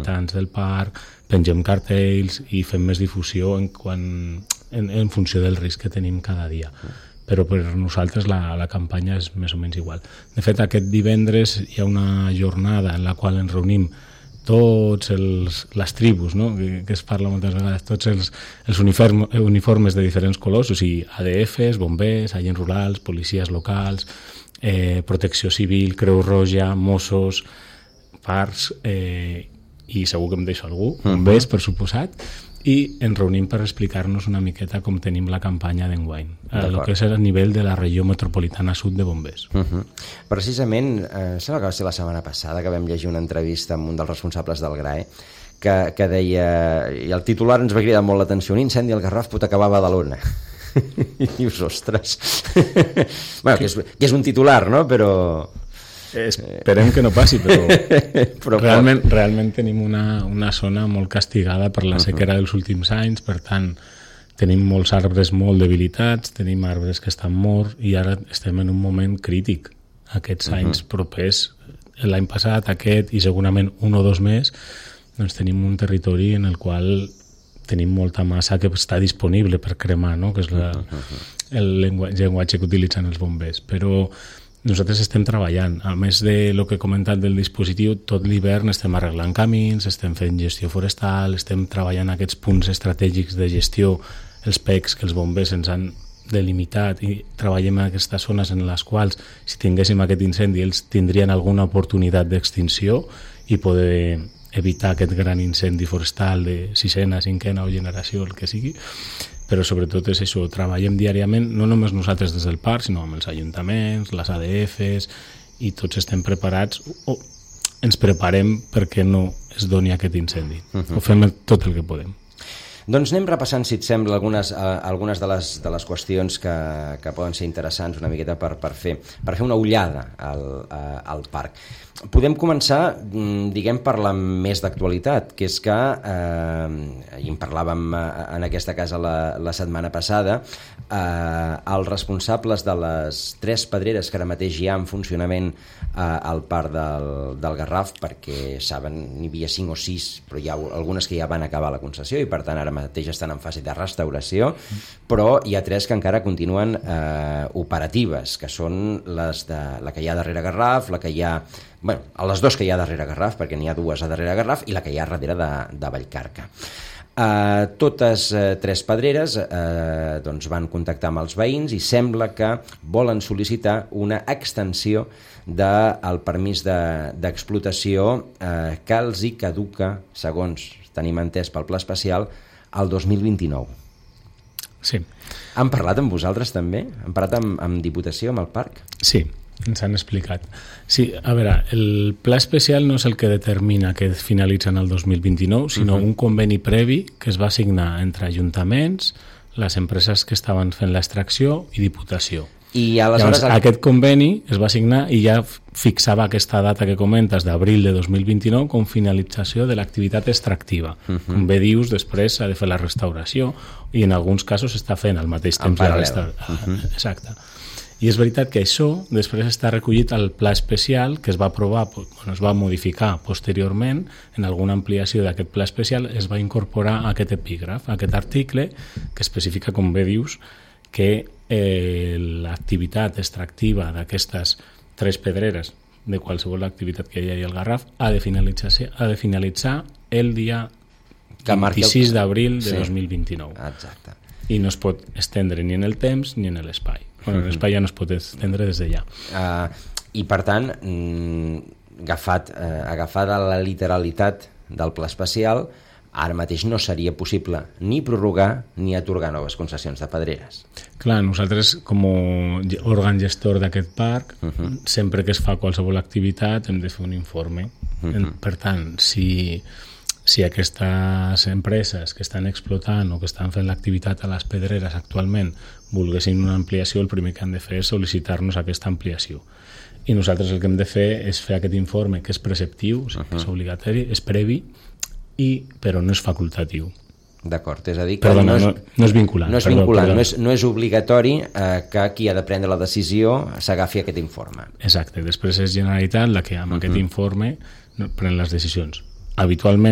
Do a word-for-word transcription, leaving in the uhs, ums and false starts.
habitants del parc, pengem cartells i fem més difusió en, quan, en, en funció del risc que tenim cada dia. Però per nosaltres la, la campanya és més o menys igual. De fet, aquest divendres hi ha una jornada en la qual ens reunim tots els, les tribus, no? que, que es parla moltes vegades, tots els, els uniform, uniformes de diferents colors, o sigui, A D Fs, bombers, agents rurals, policies locals, eh, protecció civil, Creu Roja, Mossos, parcs, eh, i segur que em deixo algú, bombers, per suposat, i ens reunim per explicar-nos una miqueta com tenim la campanya d'enguany, el que és a nivell de la regió metropolitana sud de bombers. Uh -huh. Precisament, eh, sembla que va ser la setmana passada que vam llegir una entrevista amb un dels responsables del G R A E que, que deia, i el titular ens va cridar molt l'atenció, un incendi al Garraf pot acabar a Badalona. I dius, ostres. bueno, que és, que és un titular, no? Però... Esperem que no passi, però, però realment, realment tenim una, una zona molt castigada per la sequera dels últims anys, per tant tenim molts arbres molt debilitats, tenim arbres que estan morts i ara estem en un moment crític. Aquests uh-huh. anys propers, l'any passat, aquest i segurament un o dos més, doncs tenim un territori en el qual tenim molta massa que està disponible per cremar, no? Que és la, uh-huh. el llenguatge que utilitzen els bombers. Però nosaltres estem treballant, a més de lo que he comentat del dispositiu, tot l'hivern estem arreglant camins, estem fent gestió forestal, estem treballant aquests punts estratègics de gestió, els P E Cs que els bombers ens han delimitat, i treballem en aquestes zones en les quals, si tinguéssim aquest incendi, ells tindrien alguna oportunitat d'extinció i poder evitar aquest gran incendi forestal de sisena, cinquena o generació, el que sigui. Però sobretot és això, treballem diàriament, no només nosaltres des del parc, sinó amb els ajuntaments, les A D Fs, i tots estem preparats, o ens preparem perquè no es doni aquest incendi. Uh-huh. Ho fem tot el que podem. Doncs anem repassant, si et sembla, algunes, uh, algunes de, les, de les qüestions que, que poden ser interessants una miqueta per, per, fer, per fer una ullada al, uh, al parc. Podem començar, diguem, per la més d'actualitat, que és que, eh, i en parlàvem en aquesta casa la, la setmana passada, eh, els responsables de les tres pedreres que ara mateix hi ha en funcionament eh, al parc del, del Garraf, perquè saben, n'hi havia cinc o sis, però hi ha algunes que ja van acabar la concessió i per tant ara mateix estan en fase de restauració, però hi ha tres que encara continuen eh, operatives, que són les de, la que hi ha darrere Garraf, la que hi ha bueno, a les dues que hi ha darrere Garraf, perquè n'hi ha dues a darrere Garraf, i la que hi ha darrere de, de Vallcarca. Uh, totes uh, tres pedreres uh, doncs van contactar amb els veïns i sembla que volen sol·licitar una extensió del permís d'explotació de, uh, que els hi caduca, segons tenim entès pel pla especial, el dos mil vint-i-nou. Sí. Han parlat amb vosaltres també? Han parlat amb, amb Diputació, amb el parc? Sí, ens han explicat. Sí, a veure, el pla especial no és el que determina que finalitza en el dos mil vint-i-nou, sinó uh-huh. un conveni previ que es va signar entre ajuntaments, les empreses que estaven fent l'extracció i Diputació. I aleshores... Llavors, aquest conveni es va signar i ja fixava aquesta data que comentes d'abril de dos mil vint-i-nou com finalització de l'activitat extractiva. Uh-huh. Com bé dius, després s'ha de fer la restauració i en alguns casos s'està fent al mateix temps la restauració. Uh-huh. Exacte. I és veritat que això després està recollit al pla especial que es va aprovar, bueno, es va modificar posteriorment en alguna ampliació d'aquest pla especial, es va incorporar aquest epígraf, aquest article que especifica, com bé dius, que eh, l'activitat extractiva d'aquestes tres pedreres de qualsevol activitat que hi hagi al Garraf ha de finalitzar, ha de finalitzar el dia vint-i-sis d'abril de sí. dos mil vint-i-nou. Exacte. I no es pot estendre ni en el temps ni en l'espai. Bueno, l'espai ja no es pot estendre des d'allà. Uh, I per tant, mm, agafat, uh, agafada la literalitat del pla especial, ara mateix no seria possible ni prorrogar ni atorgar noves concessions de pedreres. Clar, nosaltres com a òrgan gestor d'aquest parc, uh-huh. sempre que es fa qualsevol activitat hem de fer un informe. Uh-huh. Per tant, si... si aquestes empreses que estan explotant o que estan fent l'activitat a les pedreres actualment volguessin una ampliació, el primer que han de fer és sol·licitar-nos aquesta ampliació. I nosaltres el que hem de fer és fer aquest informe que és preceptiu, o sigui, uh-huh. és obligatori, és previ, i, però no és facultatiu. D'acord, és a dir que Perdona, no, és, no, no és vinculant. No és, perdó, vinculant perdó. no, és, no és obligatori eh, que qui ha de prendre la decisió s'agafi aquest informe. Exacte, després és Generalitat la que amb uh-huh. aquest informe pren les decisions. Habitualment